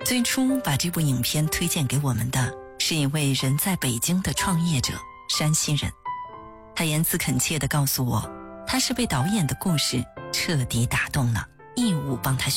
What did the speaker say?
最初把这部影片推荐给我们的是一位人在北京的创业者，山西人。他言辞恳切地告诉我，他是被导演的故事彻底打动了，义务帮他